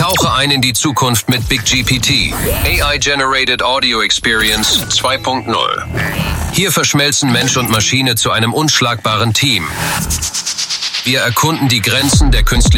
Tauche ein in die Zukunft mit BigGPT. AI Generated Audio Experience 2.0. Hier verschmelzen Mensch und Maschine zu einem unschlagbaren Team. Wir erkunden die Grenzen der künstlichen